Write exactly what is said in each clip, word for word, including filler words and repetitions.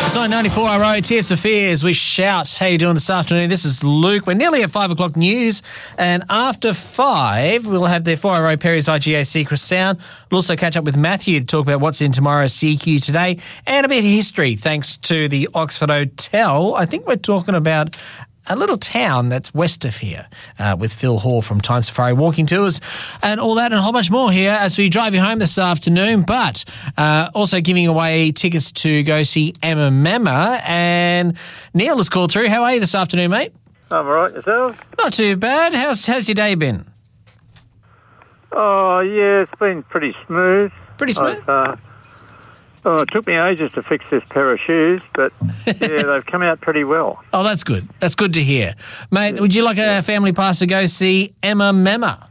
It's on ninety-four R O, Tears for Fears. We shout. How you doing this afternoon? This is Luke. We're nearly at five o'clock news. And after five, we'll have the four R O Perry's I G A Secret Sound. We'll also catch up with Matthew to talk about what's in tomorrow's C Q today and a bit of history thanks to the Oxford Hotel. I think we're talking about a little town that's west of here uh, with Phil Hall from Time Safari Walking Tours and all that and a whole bunch more here as we drive you home this afternoon. But uh, also giving away tickets to go see Emma Memma. And Neil has called through. How are you this afternoon, mate? I'm all right. Yourself? Not too bad. How's, how's your day been? Oh, yeah, it's been pretty smooth. Pretty smooth? I've, uh, oh, it took me ages to fix this pair of shoes, but, yeah, they've come out pretty well. Oh, that's good. That's good to hear. Mate, would you like a family pass to go see Emma Memma?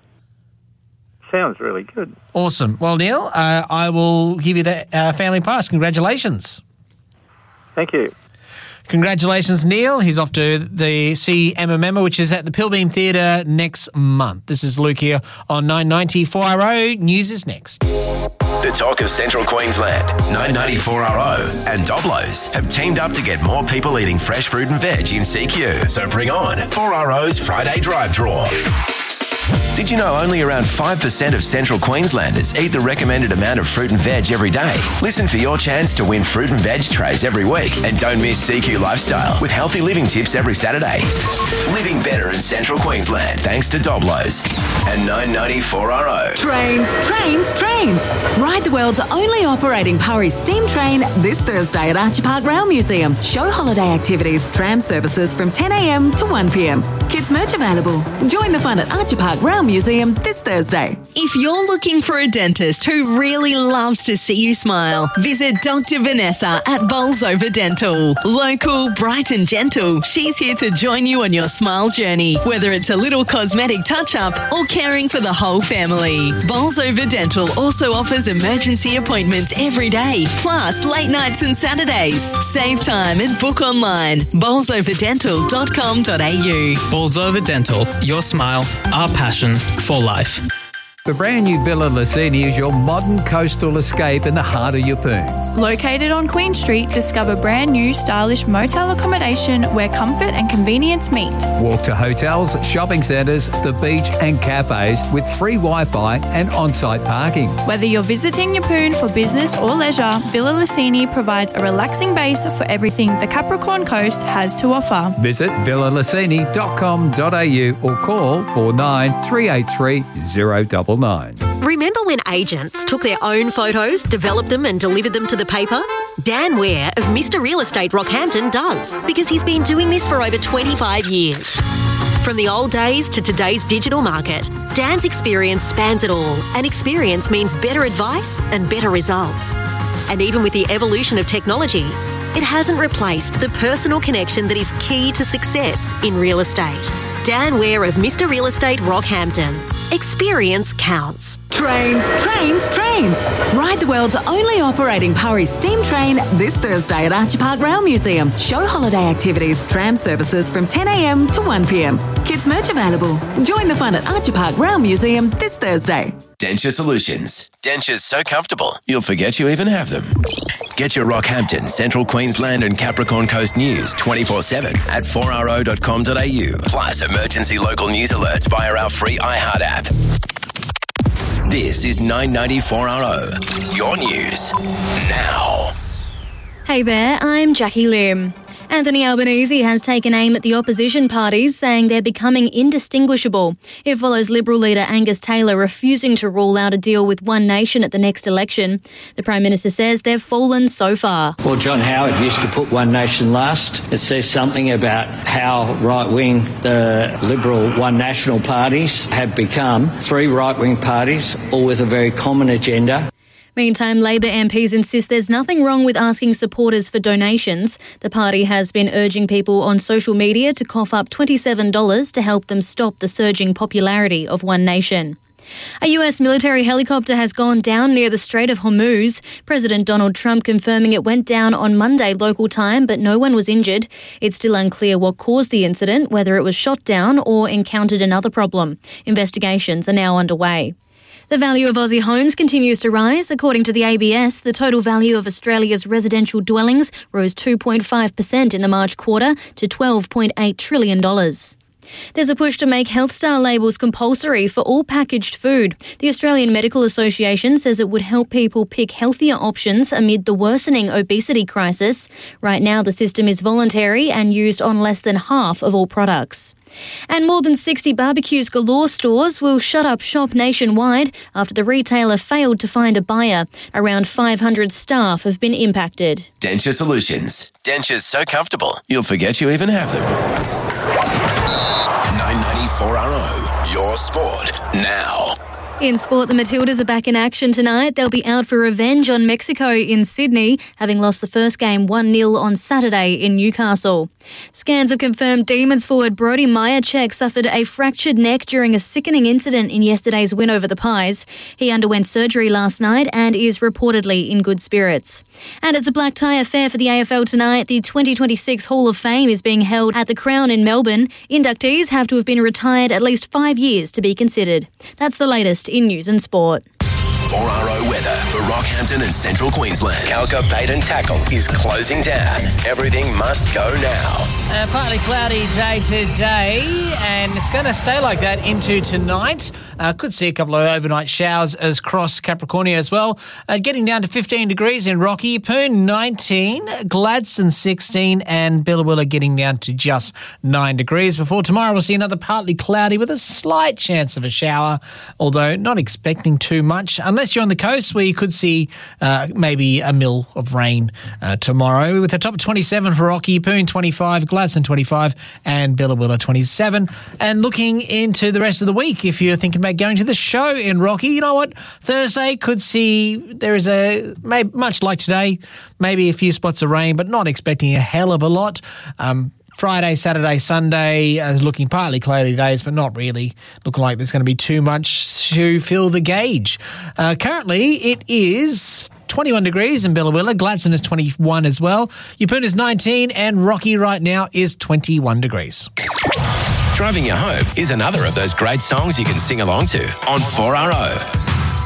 Sounds really good. Awesome. Well, Neil, uh, I will give you that uh, family pass. Congratulations. Thank you. Congratulations, Neil. He's off to the see Emma Memma, which is at the Pilbeam Theatre next month. This is Luke here on nine ninety four R O. News is next. The talk of Central Queensland, nine ninety-four R O and Doblos have teamed up to get more people eating fresh fruit and veg in C Q. So bring on four R O's Friday Drive Draw. Did you know only around five percent of Central Queenslanders eat the recommended amount of fruit and veg every day? Listen for your chance to win fruit and veg trays every week and don't miss C Q Lifestyle with healthy living tips every Saturday. Living better in Central Queensland thanks to Doblos and nine ninety-four R O. Trains, trains, trains. Ride the world's only operating Purry steam train this Thursday at Archer Park Rail Museum. Show holiday activities, tram services from ten a m to one p m. Kids merch available. Join the fun at Archer Park Rail Museum this Thursday. If you're looking for a dentist who really loves to see you smile, visit Doctor Vanessa at Bolsover Dental. Local, bright and gentle, she's here to join you on your smile journey, whether it's a little cosmetic touch-up or caring for the whole family. Bolsover Dental also offers emergency appointments every day, plus late nights and Saturdays. Save time and book online. bolsover dental dot com dot a u. Bolsover Dental, your smile, our passion for life. The brand new Villa Lucini is your modern coastal escape in the heart of Yeppoon. Located on Queen Street, discover brand new stylish motel accommodation where comfort and convenience meet. Walk to hotels, shopping centres, the beach and cafes with free Wi-Fi and on-site parking. Whether you're visiting Yeppoon for business or leisure, Villa Lucini provides a relaxing base for everything the Capricorn Coast has to offer. Visit villa lucini dot com dot a u or call four nine three eight three zero double nine. Remember when agents took their own photos, developed them and delivered them to the paper? Dan Ware of Mister Real Estate Rockhampton does, because he's been doing this for over twenty-five years. From the old days to today's digital market, Dan's experience spans it all, and experience means better advice and better results. And even with the evolution of technology, it hasn't replaced the personal connection that is key to success in real estate. Dan Ware of Mister Real Estate Rockhampton. Experience counts. Trains, trains, trains. Ride the world's only operating Purry steam train this Thursday at Archer Park Rail Museum. Show holiday activities, tram services from ten a m to one p m. Kids merch available. Join the fun at Archer Park Rail Museum this Thursday. Denture Solutions. Dentures so comfortable, you'll forget you even have them. Get your Rockhampton, Central Queensland and Capricorn Coast news twenty-four seven at four r o dot com dot a u. Plus emergency local news alerts via our free iHeart app. This is nine ninety-four R O. Your news now. Hey there, I'm Jackie Lim. Anthony Albanese has taken aim at the opposition parties, saying they're becoming indistinguishable. It follows Liberal leader Angus Taylor refusing to rule out a deal with One Nation at the next election. The Prime Minister says they've fallen so far. Well, John Howard used to put One Nation last. It says something about how right-wing the Liberal One National parties have become. Three right-wing parties, all with a very common agenda. Meantime, Labor M Ps insist there's nothing wrong with asking supporters for donations. The party has been urging people on social media to cough up twenty-seven dollars to help them stop the surging popularity of One Nation. A U S military helicopter has gone down near the Strait of Hormuz. President Donald Trump confirming it went down on Monday local time, but no one was injured. It's still unclear what caused the incident, whether it was shot down or encountered another problem. Investigations are now underway. The value of Aussie homes continues to rise. According to the A B S, the total value of Australia's residential dwellings rose two point five percent in the March quarter to twelve point eight trillion dollars. There's a push to make Health Star labels compulsory for all packaged food. The Australian Medical Association says it would help people pick healthier options amid the worsening obesity crisis. Right now, the system is voluntary and used on less than half of all products. And more than sixty Barbecues Galore stores will shut up shop nationwide after the retailer failed to find a buyer. Around five hundred staff have been impacted. Denture Solutions. Dentures so comfortable, you'll forget you even have them. nine ninety-four R O, your sport now. In sport, the Matildas are back in action tonight. They'll be out for revenge on Mexico in Sydney, having lost the first game one nil on Saturday in Newcastle. Scans have confirmed Demons forward Brody Myercheck suffered a fractured neck during a sickening incident in yesterday's win over the Pies. He underwent surgery last night and is reportedly in good spirits. And it's a black tie affair for the A F L tonight. The twenty twenty-six Hall of Fame is being held at the Crown in Melbourne. Inductees have to have been retired at least five years to be considered. That's the latest in news and sport. four R O weather for Rockhampton and Central Queensland. Calca Bait and Tackle is closing down. Everything must go now. A partly cloudy day today, and it's going to stay like that into tonight. Uh, could see a couple of overnight showers across Capricornia as well. Uh, getting down to fifteen degrees in Rocky, Poon nineteen, Gladstone sixteen, and Billawilla getting down to just nine degrees. Before tomorrow, we'll see another partly cloudy with a slight chance of a shower, although not expecting too much, unless you're on the coast where you could see uh, maybe a mil of rain uh, tomorrow. With a top of twenty-seven for Rocky, Poon twenty-five, Gladstone twenty-five, and Billawilla twenty-seven. And looking into the rest of the week, if you're thinking about going to the show in Rocky, you know what? Thursday could see there is a, maybe, much like today, maybe a few spots of rain, but not expecting a hell of a lot. Um, Friday, Saturday, Sunday uh, looking partly cloudy days, but not really looking like there's going to be too much to fill the gauge. Uh, currently, it is twenty-one degrees in Billawilla. Gladstone is twenty-one as well. Yeppoon is nineteen, and Rocky right now is twenty-one degrees. Driving You Home is another of those great songs you can sing along to on four R O.